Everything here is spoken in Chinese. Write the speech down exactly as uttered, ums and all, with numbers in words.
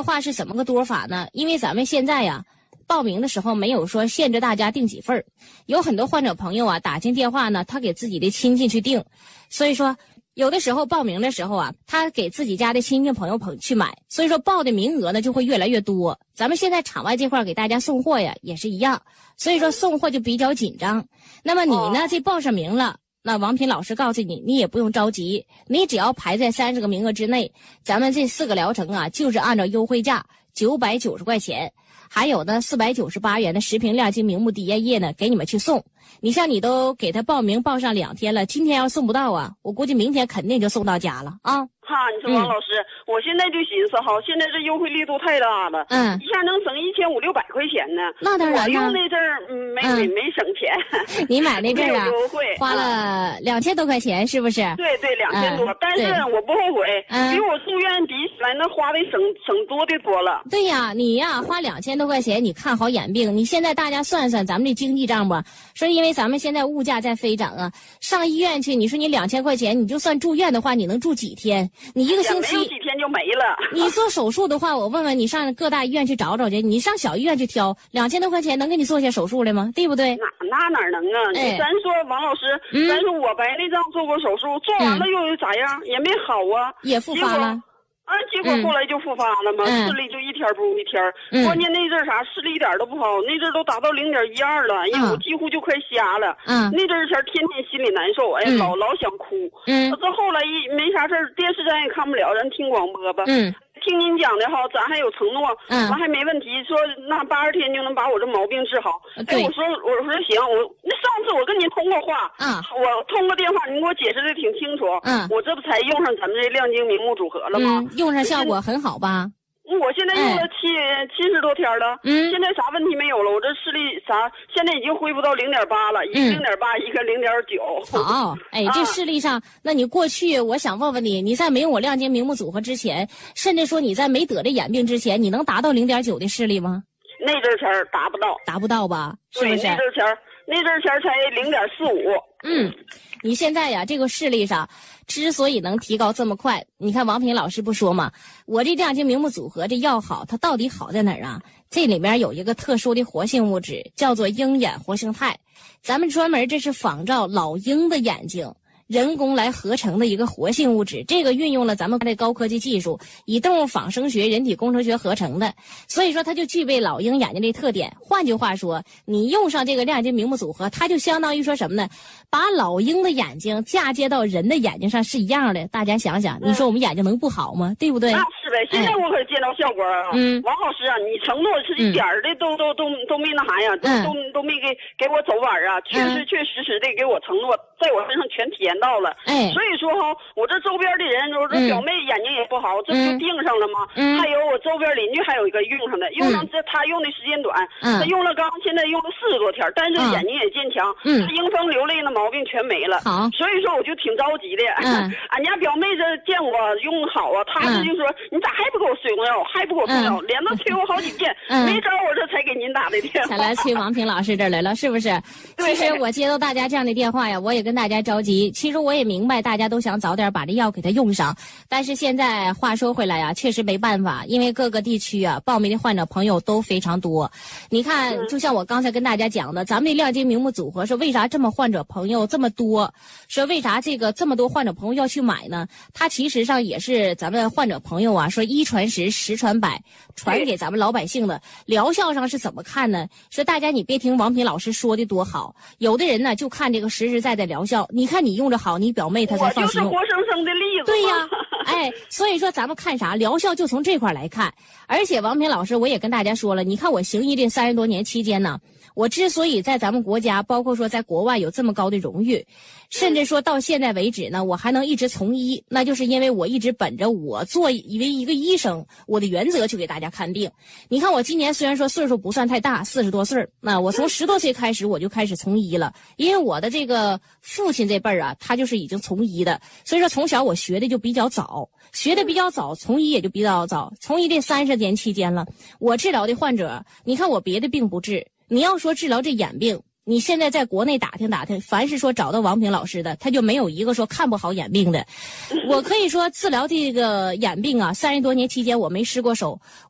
的话是怎么个多法呢？因为咱们现在呀，报名的时候没有说限制大家订几份儿，有很多患者朋友啊打进电话呢，他给自己的亲戚去订，所以说有的时候报名的时候啊，他给自己家的亲戚朋友朋去买，所以说报的名额呢就会越来越多。咱们现在场外这块给大家送货呀也是一样，所以说送货就比较紧张。那么你呢，这报上名了，那王平老师告诉你，你也不用着急，你只要排在三十个名额之内，咱们这四个疗程啊，就是按照优惠价九百九十块钱，还有呢四百九十八元的十瓶亮晶明目滴眼液呢，给你们去送。你像你都给他报名报上两天了，今天要送不到啊，我估计明天肯定就送到家了啊。 哈，你说王老师，嗯、我现在就寻思哈，现在这优惠力度太大了， 嗯， 一下能省一千五六百块钱呢。 那当然了， 我用那阵儿嗯没没、嗯、没省钱。 你买那阵儿啊， 优惠花了两千多块钱，是不是？ 对对，两千多、嗯，但是我不后悔，嗯、比我住院比起来那花的省省多的多了。 对呀，你呀花两千多块钱，你看好眼病，你现在大家算算咱们这经济账吧，说因为咱们现在物价在飞涨啊，上医院去，你说你两千块钱，你就算住院的话，你能住几天？你一个星期。 没有几天就没了。 你做手术的话，我问问你，上各大医院去找找去，你上小医院去挑，两千多块钱能给你做下手术来吗？对不对？ 那那哪能啊？哎、咱说王老师，嗯、咱说我白内障做过手术，做完了又有咋样？嗯、也没好啊， 也复发了。 啊，结果后来就复发了嘛，嗯、视力就一天不如一天。嗯、关键那阵儿啥，视力一点都不好，那阵儿都达到零点一二了，哎呦，我几乎就快瞎了。嗯，那阵儿前天天心里难受，哎，嗯、老老想哭。嗯，这后来一没啥事儿，电视咱也看不了，咱听广播吧。嗯。听您讲的哈，咱还有承诺，嗯，完还没问题，说那八十天就能把我这毛病治好。哎，我说我说行，我那上次我跟您通过话，嗯，我通过电话，您给我解释的挺清楚，嗯，我这不才用上咱们这亮晶明目组合了吗？ 嗯，用上效果很好吧？ 我现在用了七、哎、七十多天了，嗯，现在啥问题没有了，我这视力啥现在已经恢复到零点八了，一个零点八，一个零点九。 好，哎，这视力上，啊、那你过去我想问问你，你在没用我亮晶明目组合之前，甚至说你在没得这眼病之前，你能达到零点九的视力吗？ 那阵前儿达不到， 达不到吧？是不是？ 那阵前儿，那阵前儿才零点四五。 嗯，你现在呀，这个视力上。之所以能提高这么快，你看王平老师不说嘛，我这亮晶明目组合这药好，它到底好在哪儿啊？这里面有一个特殊的活性物质，叫做鹰眼活性肽，咱们专门这是仿照老鹰的眼睛人工来合成的一个活性物质，这个运用了咱们的高科技技术，以动物仿生学、人体工程学合成的，所以说它就具备老鹰眼睛的特点。换句话说，你用上这个亮晶明目组合，它就相当于说什么呢？把老鹰的眼睛嫁接到人的眼睛上是一样的。大家想想，你说我们眼睛能不好吗？对不对？ 那是呗。现在我可见到效果啊。嗯。王老师啊，你承诺是一点儿的都、嗯、都都都没那啥呀，都、嗯、都都没给给我走晚啊，确实确实实的给我承诺，在我身上全体验到了。哎，所以说哈，我这周边的人，我这表妹眼睛也不好，嗯、这不就盯上了吗？嗯，还有我周边邻居还有一个用上的，用上这他用的时间短，嗯，他用了刚现在用了四十多天，但是眼睛也坚强，嗯，迎风流泪的毛病全没了。好，所以说我就挺着急的。嗯，俺家表妹这见我用好啊，她这就说、嗯、你咋还不给我水农药，还不给我送药，连着催我好几遍，嗯、没招我这才给您打的电话， 才来催王平老师这儿来了，是不是？其实我接到大家这样的电话呀，我也跟大家着急。其实我也明白大家都想早点把这药给他用上，但是现在话说回来呀，确实没办法，因为各个地区啊报名的患者朋友都非常多。你看，就像我刚才跟大家讲的，咱们的亮晶明目组合是为啥这么患者朋友这么多？说为啥这个这么多患者朋友要去买呢？它其实上也是咱们患者朋友啊，说一传十，十传百，传给咱们老百姓的。疗效上是怎么看呢？说大家你别听王平老师说的多好，有的人呢就看这个实实在在疗效。你看你用着好，你表妹她才放心用。 我就是活生生的例子。 对呀，哎，所以说咱们看啥疗效就从这块来看。而且王平老师我也跟大家说了，你看我行医这三十多年期间呢，我之所以在咱们国家，包括说在国外有这么高的荣誉，甚至说到现在为止呢，我还能一直从医，那就是因为我一直本着我作为一个医生，我的原则去给大家看病。你看我今年虽然说岁数不算太大，四十多岁，那我从十多岁开始我就开始从医了，因为我的这个父亲这辈儿啊，他就是已经从医的，所以说从小我学的就比较早，学的比较早，从医也就比较早，从医这三十年期间了，我治疗的患者，你看我别的病不治。你要说治疗这眼病，你现在在国内打听打听，凡是说找到王平老师的，他就没有一个说看不好眼病的。我可以说治疗这个眼病啊，三十多年期间我没失过手。